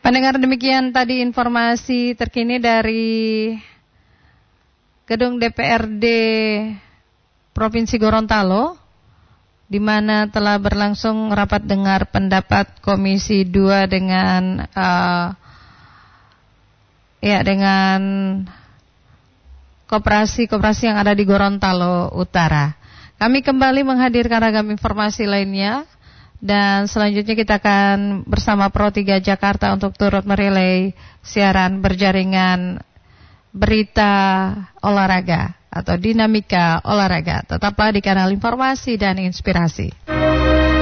Pendengar, demikian tadi informasi terkini dari Gedung DPRD Provinsi Gorontalo, di mana telah berlangsung rapat dengar pendapat Komisi 2 dengan koperasi-koperasi yang ada di Gorontalo Utara. Kami kembali menghadirkan ragam informasi lainnya. Dan selanjutnya kita akan bersama Pro 3 Jakarta untuk turut merelay siaran berjaringan berita olahraga atau dinamika olahraga. Tetaplah di kanal informasi dan inspirasi.